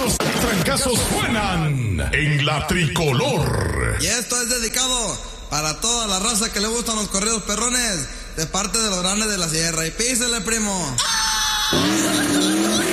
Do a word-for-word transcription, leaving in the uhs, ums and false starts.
los trancazos suenan en la tricolor. Y esto es dedicado para toda la raza que le gustan los corridos perrones, de parte de los grandes de la sierra. Y písele, primo.